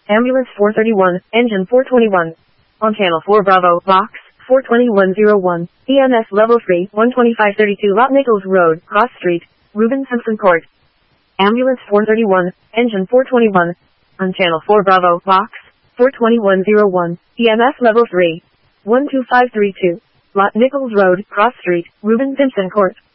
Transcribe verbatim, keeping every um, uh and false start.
Ambulance four thirty-one, engine four twenty-one. On channel four Bravo, box, four twenty-one oh one, E M S level three, one twenty-five thirty-two Lot Nichols Road, Cross Street, Reuben Simpson Court. Ambulance four thirty-one, engine four twenty-one. On channel four Bravo, box, four twenty-one oh one, E M S level three, one two five three two, Lot Nichols Road, Cross Street, Reuben Simpson Court.